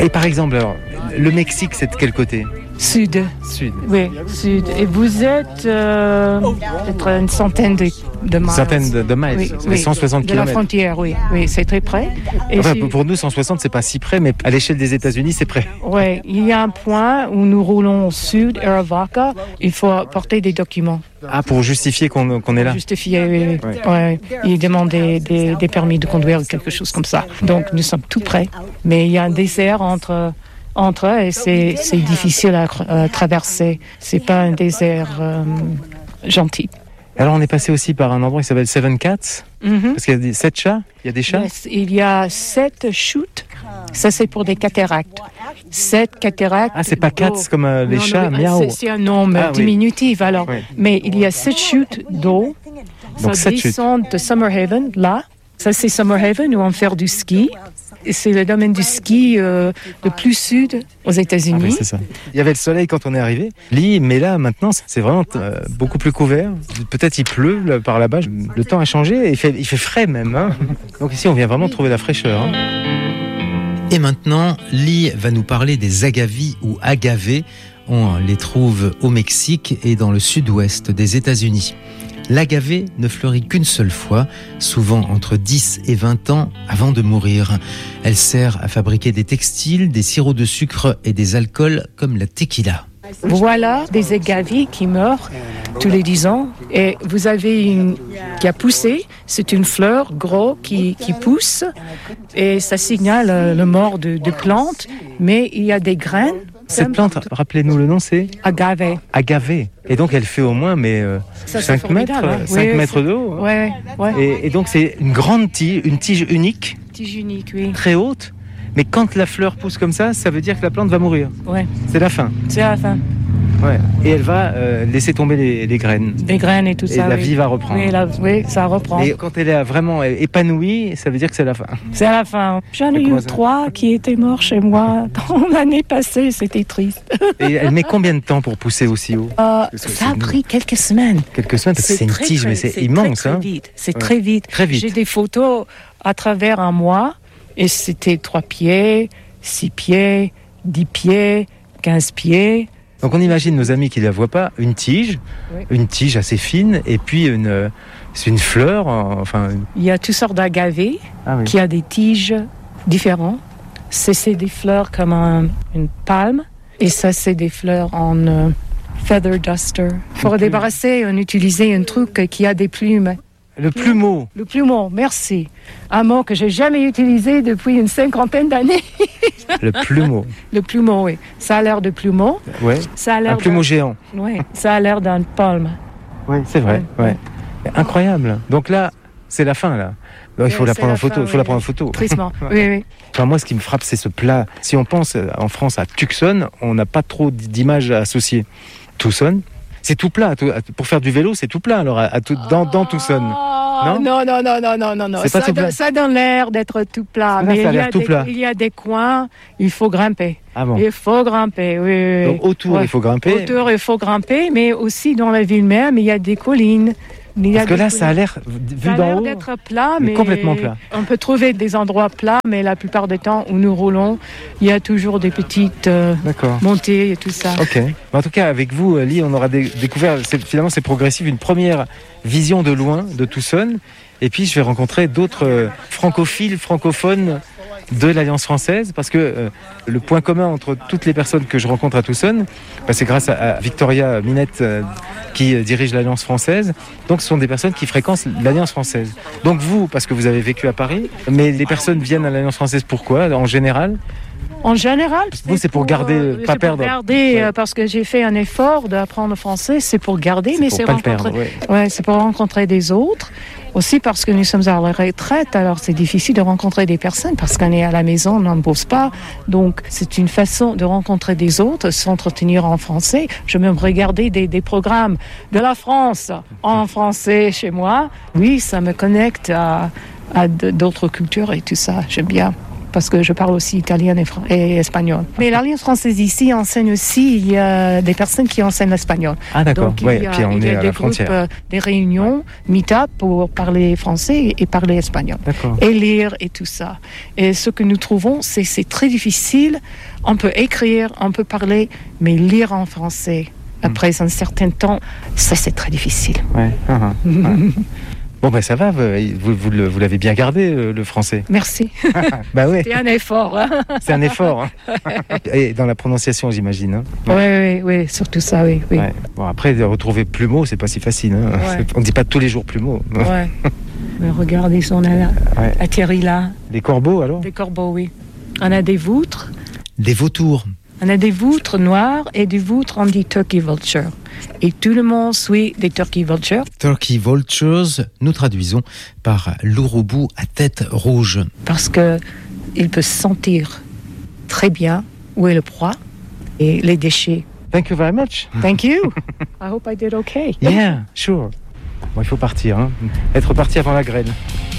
Et par exemple, alors, le Mexique, c'est de quel côté ? Sud. Sud. Oui, sud. Et vous êtes peut-être une centaine de miles. Centaines de miles, Oui, 160 de km. la frontière, oui, c'est très près. Et Enfin, pour nous, 160, c'est pas si près, mais à l'échelle des États-Unis, c'est près. Oui, il y a un point où nous roulons au sud, Arivaca, il faut apporter des documents. Ah, pour justifier qu'on est là. Justifier, oui. Il demande des permis de conduire ou quelque chose comme ça. Donc nous sommes tout près, mais il y a un désert entre eux et c'est difficile à traverser. C'est pas un désert gentil. Alors, on est passé aussi par un endroit qui s'appelle Seven Cats, parce qu'il y a 7 chats. Il y a des chats. Yes, il y a 7 chutes. Ça, c'est pour des cataractes. 7 cataractes. Ah, c'est pas cats comme les chats, miaou. C'est un nom diminutif, alors. Oui. Mais il y a 7 chutes d'eau. Donc, ça descend de Summerhaven, là. Ça, c'est Summerhaven, où on fait du ski. Et c'est le domaine du ski le plus sud aux États-Unis. Ah oui, c'est ça. Il y avait le soleil quand on est arrivé, mais là, maintenant, c'est vraiment beaucoup plus couvert. Peut-être il pleut par là-bas. Le temps a changé et il fait frais même. Hein. Donc ici, on vient vraiment trouver la fraîcheur. Hein. Et maintenant, Lee va nous parler des agavis ou agavés. On les trouve au Mexique et dans le sud-ouest des États-Unis. L'agave ne fleurit qu'une seule fois, souvent entre 10 et 20 ans avant de mourir. Elle sert à fabriquer des textiles, des sirops de sucre et des alcools comme la tequila. Voilà des agaves qui meurent tous les 10 ans. Et vous avez une qui a poussé, c'est une fleur gros qui pousse et ça signale le mort de plantes. Mais il y a des graines. Cette plante, rappelez-nous le nom, c'est agave. Agave. Et donc elle fait au moins 5 mètres, hein. 5 mètres de haut. Ouais. Et donc c'est une grande tige, une tige unique. Tige unique, oui. Très haute. Mais quand la fleur pousse comme ça veut dire que la plante va mourir. Ouais. C'est la fin. C'est la fin. Ouais. Et elle va laisser tomber les graines. Les graines et tout ça. Et la vie va reprendre. Oui, ça reprend. Et quand elle est vraiment épanouie, ça veut dire que c'est la fin. C'est la fin. J'en ai eu 3 qui étaient morts chez moi dans l'année passée. C'était triste. Et elle met combien de temps pour pousser aussi haut? Ça a pris quelques semaines. Quelques semaines, parce que c'est une tige, mais c'est immense. Très vite. C'est très vite. J'ai des photos à travers un mois. Et c'était 3 pieds, 6 pieds, 10 pieds, 15 pieds. Donc on imagine nos amis qui ne la voient pas, une tige assez fine, et puis c'est une fleur. Il y a toutes sortes d'agavés qui a des tiges différentes. C'est des fleurs comme une palme, et ça c'est des fleurs en feather duster. Pour débarrasser, on utilisait un truc qui a des plumes. Le plumeau. Le plumeau, merci. Un mot que j'ai jamais utilisé depuis une 50aine d'années. Le plumeau. Le plumeau, oui. Ça a l'air de plumeau. Ouais. Ça a l'air un plumeau géant. Oui, ça a l'air d'une palme. Oui, c'est vrai. Ouais. Incroyable. Donc là, c'est la fin, là. Il faut la prendre en photo. Il faut la prendre en photo. Tristement. Oui. Enfin, moi, ce qui me frappe, c'est ce plat. Si on pense en France à Tucson, on n'a pas trop d'images à associer. Tucson. C'est tout plat. Pour faire du vélo, c'est tout plat. Alors, dans Tucson. Non. C'est pas tout plat. Ça donne l'air d'être tout plat. Mais il y a des coins, il faut grimper. Ah bon? Il faut grimper, oui. Donc, autour, il faut grimper. Autour, il faut grimper, mais aussi dans la ville même, il y a des collines. Parce que là, ça a l'air, vu d'en haut, d'être plat, mais complètement plat. On peut trouver des endroits plats, mais la plupart du temps où nous roulons, il y a toujours des petites montées et tout ça. Ok. En tout cas, avec vous, Lee, on aura découvert, finalement, c'est progressif, une première vision de loin de Tucson. Et puis, je vais rencontrer d'autres francophones de l'Alliance française, parce que le point commun entre toutes les personnes que je rencontre à Tucson, c'est grâce à Victoria Minette qui dirige l'Alliance française. Donc ce sont des personnes qui fréquentent l'Alliance française. Donc vous, parce que vous avez vécu à Paris, mais les personnes viennent à l'Alliance française pourquoi, en général? En général, c'est pour garder, pas perdre. Parce que j'ai fait un effort d'apprendre le français, c'est pour garder, mais c'est pour rencontrer des autres. Aussi parce que nous sommes à la retraite, alors c'est difficile de rencontrer des personnes parce qu'on est à la maison, on n'en bosse pas. Donc c'est une façon de rencontrer des autres, s'entretenir en français. Je vais même regarder des programmes de la France en français chez moi. Oui, ça me connecte à d'autres cultures et tout ça, j'aime bien. parce que je parle aussi italien et espagnol. Mais l'Alliance française ici enseigne aussi, il y a des personnes qui enseignent l'espagnol. Ah d'accord, donc il y a des groupes, des réunions, meet-up pour parler français et parler espagnol. D'accord. Et lire et tout ça. Et ce que nous trouvons, c'est très difficile. On peut écrire, on peut parler, mais lire en français, après un certain temps, ça c'est très difficile. Ouais. Bon, ça va, vous l'avez bien gardé, le français. Merci. Bah ouais. C'est un effort. Hein. C'est un effort. Hein. Et dans la prononciation, j'imagine. Hein. Oui, surtout ça, oui. Ouais. Bon, après, retrouver Plumeau, c'est pas si facile. Hein. Ouais. On ne dit pas tous les jours Plumeau. Ouais. Mais regardez, on a atterri là. Des corbeaux, alors ? Des corbeaux, oui. On a des voutres. Des vautours. On a des voutres noires et des voutres, on dit turkey vulture. Et tout le monde suit des turkey vultures. Turkey vultures, nous traduisons par l'ourobou à tête rouge. Parce qu'il peut sentir très bien où est le proie et les déchets. Thank you very much. Thank you. I hope I did okay. Yeah, sure. Bon, il faut partir. Hein. Être parti avant la grêle.